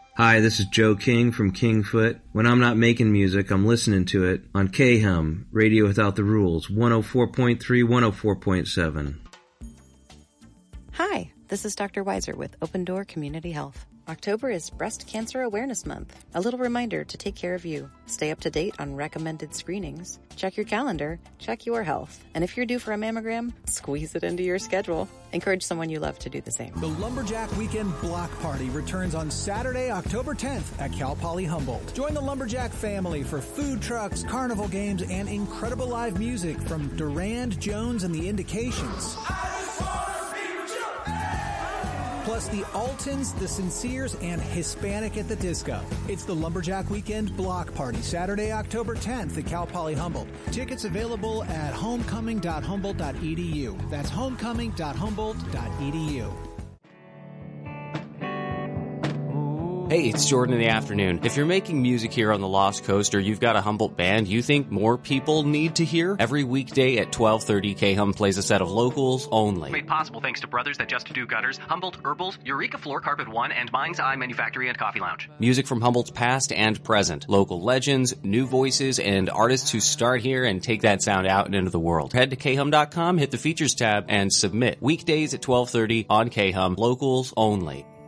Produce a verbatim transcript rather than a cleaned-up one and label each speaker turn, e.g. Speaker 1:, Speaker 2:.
Speaker 1: Hi, this is Joe King from Kingfoot. When I'm not making music, I'm listening to it on K H U M, Radio Without the Rules, one oh four point three, one oh four point seven.
Speaker 2: Hi, this is Doctor Weiser with Open Door Community Health. October is Breast Cancer Awareness Month. A little reminder to take care of you. Stay up to date on recommended screenings. Check your calendar. Check your health. And if you're due for a mammogram, squeeze it into your schedule. Encourage someone you love to do the same.
Speaker 3: The Lumberjack Weekend Block Party returns on Saturday, October tenth at Cal Poly Humboldt. Join the Lumberjack family for food trucks, carnival games, and incredible live music from Durand, Jones, and the Indications. Plus the Altons, the Sinceres, and Hispanic at the Disco. It's the Lumberjack Weekend Block Party, Saturday, October tenth at Cal Poly Humboldt. Tickets available at homecoming dot humboldt dot e d u. That's homecoming dot humboldt dot e d u.
Speaker 4: Hey, it's Jordan in the afternoon. If you're making music here on the Lost Coast or you've got a Humboldt band you think more people need to hear, every weekday at twelve thirty, K H U M plays a set of locals only.
Speaker 5: Made possible thanks to Brothers That Just Do Gutters, Humboldt Herbals, Eureka Floor Carpet One, and Mind's Eye Manufactory and Coffee Lounge.
Speaker 4: Music from Humboldt's past and present. Local legends, new voices, and artists who start here and take that sound out and into the world. Head to K H U M dot com, hit the Features tab, and submit. Weekdays at twelve thirty on K H U M, locals only.